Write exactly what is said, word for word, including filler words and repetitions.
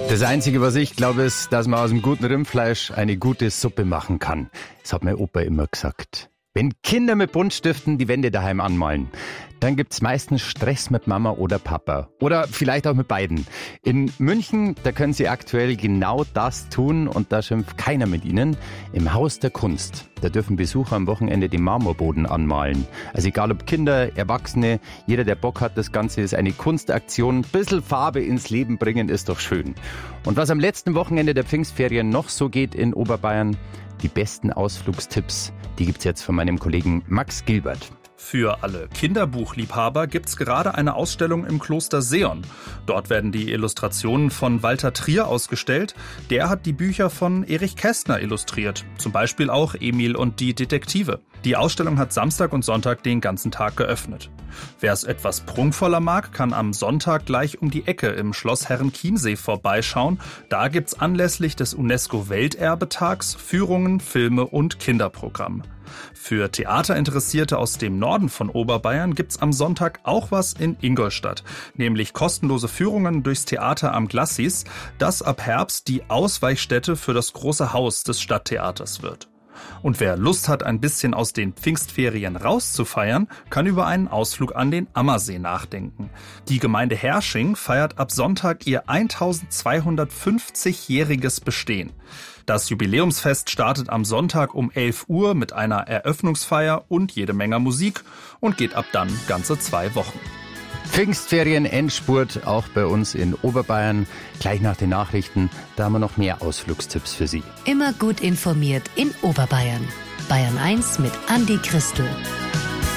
Das Einzige, was ich glaube, ist, dass man aus dem guten Rindfleisch eine gute Suppe machen kann. Das hat mein Opa immer gesagt. Wenn Kinder mit Buntstiften die Wände daheim anmalen, dann gibt's meistens Stress mit Mama oder Papa. Oder vielleicht auch mit beiden. In München, da können sie aktuell genau das tun und da schimpft keiner mit ihnen. Im Haus der Kunst, da dürfen Besucher am Wochenende den Marmorboden anmalen. Also egal ob Kinder, Erwachsene, jeder, der Bock hat, das Ganze ist eine Kunstaktion. Ein bisschen Farbe ins Leben bringen ist doch schön. Und was am letzten Wochenende der Pfingstferien noch so geht in Oberbayern, die besten Ausflugstipps, die gibt's jetzt von meinem Kollegen Max Gilbert. Für alle Kinderbuchliebhaber gibt's gerade eine Ausstellung im Kloster Seon. Dort werden die Illustrationen von Walter Trier ausgestellt. Der hat die Bücher von Erich Kästner illustriert. Zum Beispiel auch Emil und die Detektive. Die Ausstellung hat Samstag und Sonntag den ganzen Tag geöffnet. Wer es etwas prunkvoller mag, kann am Sonntag gleich um die Ecke im Schloss Herrenchiemsee vorbeischauen. Da gibt's anlässlich des UNESCO-Welterbetags Führungen, Filme und Kinderprogramm. Für Theaterinteressierte aus dem Norden von Oberbayern gibt's am Sonntag auch was in Ingolstadt, nämlich kostenlose Führungen durchs Theater am Glacis, das ab Herbst die Ausweichstätte für das große Haus des Stadttheaters wird. Und wer Lust hat, ein bisschen aus den Pfingstferien rauszufeiern, kann über einen Ausflug an den Ammersee nachdenken. Die Gemeinde Hersching feiert ab Sonntag ihr eintausendzweihundertfünfzigjähriges Bestehen. Das Jubiläumsfest startet am Sonntag um elf Uhr mit einer Eröffnungsfeier und jede Menge Musik und geht ab dann ganze zwei Wochen. Pfingstferien Endspurt auch bei uns in Oberbayern. Gleich nach den Nachrichten, da haben wir noch mehr Ausflugstipps für Sie. Immer gut informiert in Oberbayern. Bayern eins mit Andi Christel.